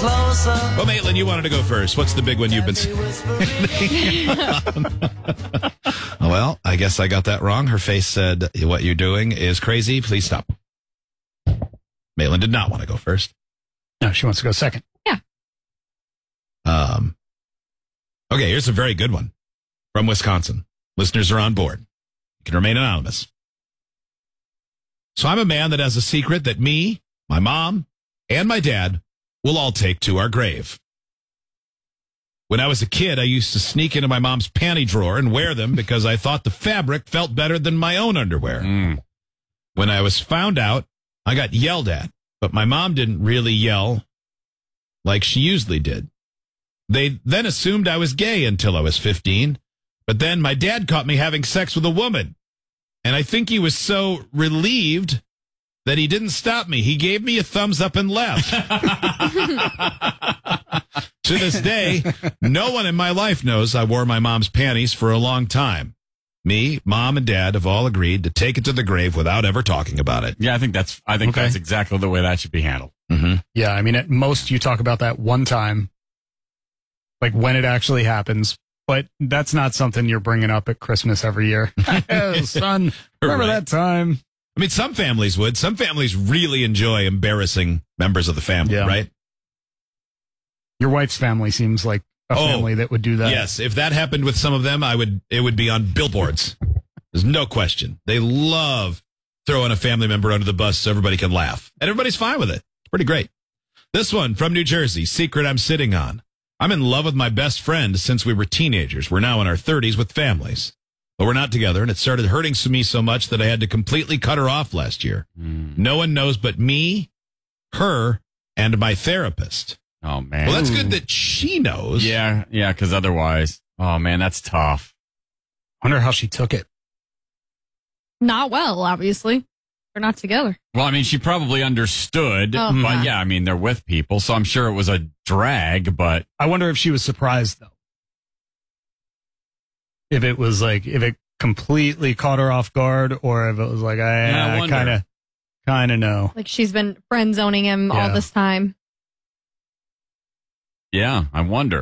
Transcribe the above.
Well, Maitland, you wanted to go first. What's the big one you've been saying? Well, I guess I got that wrong. Her face said, what you're doing is crazy. Please stop. Maitland did not want to go first. No, she wants to go second. Yeah. Okay, here's a very good one from Wisconsin. Listeners are on board. You can remain anonymous. So I'm a man that has a secret that me, my mom, and my dad will all take to our grave. When I was a kid, I used to sneak into my mom's panty drawer and wear them because I thought the fabric felt better than my own underwear. When I was found out, I got yelled at, but my mom didn't really yell like she usually did. They then assumed I was gay until I was 15, but then my dad caught me having sex with a woman, and I think he was so relieved that he didn't stop me. He gave me a thumbs up and left. To this day, no one in my life knows I wore my mom's panties for a long time. Me, mom, and dad have all agreed to take it to the grave without ever talking about it. Yeah, I think that's exactly the way that should be handled. Mm-hmm. Yeah, I mean, at most you talk about that one time, like when it actually happens, but that's not something you're bringing up at Christmas every year. Oh, son, remember that time? I mean, some families would. Some families really enjoy embarrassing members of the family, right? Your wife's family seems like a family that would do that. Yes, if that happened with some of them, it would be on billboards. There's no question. They love throwing a family member under the bus so everybody can laugh. And everybody's fine with it. It's pretty great. This one from New Jersey, secret I'm sitting on. I'm in love with my best friend since we were teenagers. We're now in our 30s with families. But we're not together, and it started hurting me so much that I had to completely cut her off last year. No one knows but me, her, and my therapist. Oh, man. Well, that's good that she knows. Yeah, because otherwise, oh, man, that's tough. Wonder how she took it. Not well, obviously. They're not together. Well, I mean, she probably understood, but yeah, I mean, they're with people, so I'm sure it was a drag, but... I wonder if she was surprised, though. If it was like, if it completely caught her off guard, or if it was like, I kind of know. Like she's been friend zoning him all this time. Yeah, I wonder.